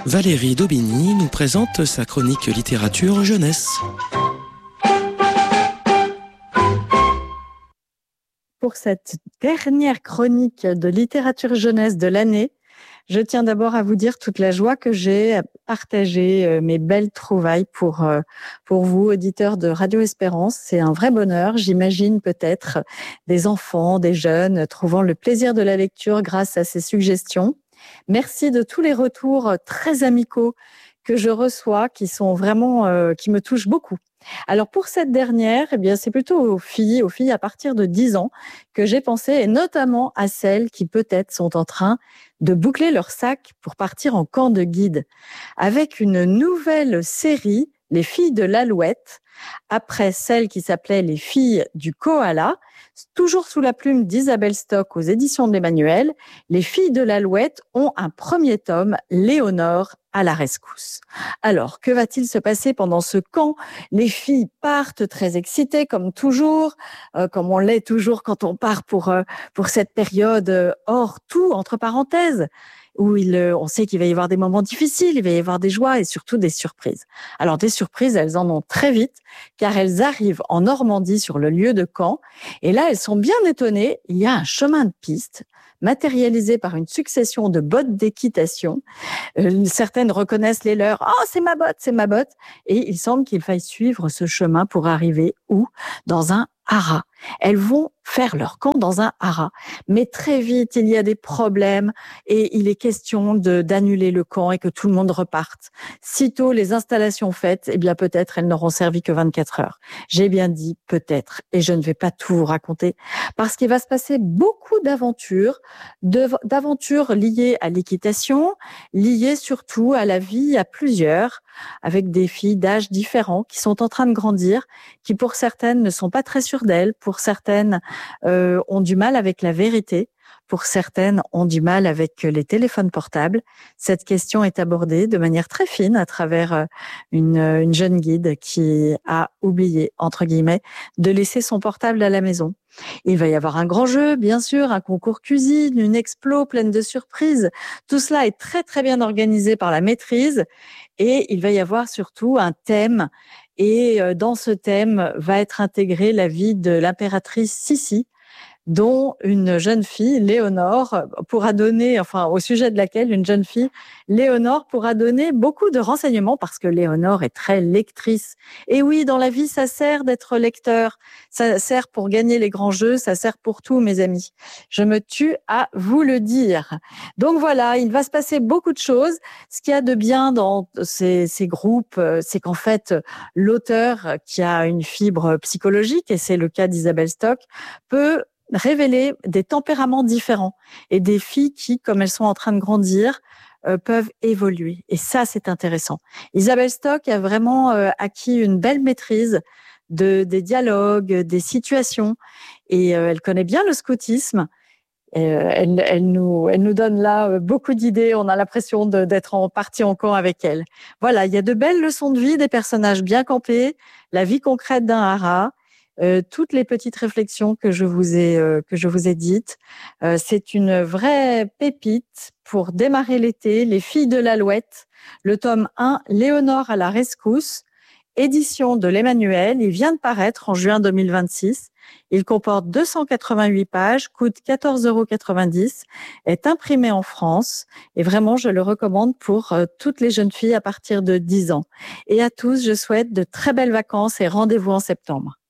Valérie Daubigny nous présente sa chronique littérature jeunesse. Pour cette dernière chronique de littérature jeunesse de l'année, je tiens d'abord à vous dire toute la joie que j'ai à partager mes belles trouvailles pour vous, auditeurs de Radio Espérance. C'est un vrai bonheur. J'imagine peut-être des enfants, des jeunes trouvant le plaisir de la lecture grâce à ces suggestions. Merci de tous les retours très amicaux que je reçois, qui sont vraiment, qui me touchent beaucoup. Alors pour cette dernière, eh bien c'est plutôt aux filles à partir de 10 ans que j'ai pensé, et notamment à celles qui peut-être sont en train de boucler leur sac pour partir en camp de guide, avec une nouvelle série, Les filles de l'Alouette, après celle qui s'appelait Les filles du koala, toujours sous la plume d'Isabelle Stock aux éditions de l'Emmanuel. Les filles de l'Alouette ont un premier tome, Léonore à la rescousse. Alors, que va-t-il se passer pendant ce camp? Les filles partent très excitées, comme toujours, comme on l'est toujours quand on part pour cette période hors tout, entre parenthèses, où on sait qu'il va y avoir des moments difficiles, il va y avoir des joies et surtout des surprises. Alors, des surprises, elles en ont très vite, car elles arrivent en Normandie sur le lieu de camp. Et là, elles sont bien étonnées. Il y a un chemin de piste matérialisé par une succession de bottes d'équitation. Certaines reconnaissent les leurs. « Oh, c'est ma botte, c'est ma botte !» Et il semble qu'il faille suivre ce chemin pour arriver où? Dans un haras. Elles vont faire leur camp dans un haras. Mais très vite, il y a des problèmes et il est question d'annuler le camp et que tout le monde reparte. Sitôt les installations faites, eh bien peut-être elles n'auront servi que 24 heures. J'ai bien dit peut-être, et je ne vais pas tout vous raconter, parce qu'il va se passer beaucoup d'aventures liées à l'équitation, liées surtout à la vie à plusieurs, avec des filles d'âges différents qui sont en train de grandir, qui pour certaines ne sont pas très sûres d'elles, pour certaines ont du mal avec la vérité, pour certaines ont du mal avec les téléphones portables. Cette question est abordée de manière très fine à travers une jeune guide qui a oublié, entre guillemets, de laisser son portable à la maison. Il va y avoir un grand jeu, bien sûr, un concours cuisine, une explo pleine de surprises. Tout cela est très, très bien organisé par la maîtrise et il va y avoir surtout un thème. Et dans ce thème va être intégrée la vie de l'impératrice Sissi, dont une jeune fille, Léonore, pourra donner, au sujet de laquelle une jeune fille, Léonore, pourra donner beaucoup de renseignements parce que Léonore est très lectrice. Et oui, dans la vie, ça sert d'être lecteur. Ça sert pour gagner les grands jeux, ça sert pour tout, mes amis. Je me tue à vous le dire. Donc voilà, il va se passer beaucoup de choses. Ce qu'il y a de bien dans ces groupes, c'est qu'en fait, l'auteur, qui a une fibre psychologique, et c'est le cas d'Isabelle Stock, peut révéler des tempéraments différents et des filles qui, comme elles sont en train de grandir, peuvent évoluer. Et ça, c'est intéressant. Isabelle Stock a vraiment acquis une belle maîtrise des dialogues, des situations, et elle connaît bien le scoutisme. Elle nous donne là beaucoup d'idées. On a l'impression d'être partie en camp avec elle. Voilà, il y a de belles leçons de vie, des personnages bien campés, la vie concrète d'un haras. Toutes les petites réflexions que je vous ai dites. C'est une vraie pépite pour démarrer l'été. Les filles de l'Alouette, le tome 1, Léonore à la rescousse, édition de l'Emmanuel. Il vient de paraître en juin 2026. Il comporte 288 pages, coûte 14,90 €, est imprimé en France et vraiment, je le recommande pour toutes les jeunes filles à partir de 10 ans. Et à tous, je souhaite de très belles vacances et rendez-vous en septembre.